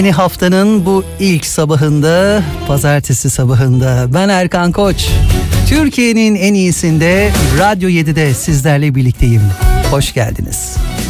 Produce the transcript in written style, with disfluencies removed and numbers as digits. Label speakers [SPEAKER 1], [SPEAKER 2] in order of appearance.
[SPEAKER 1] Yeni haftanın bu ilk sabahında, pazartesi sabahında ben Erkan Koç. Türkiye'nin en iyisinde Radyo 7'de sizlerle birlikteyim. Hoş geldiniz.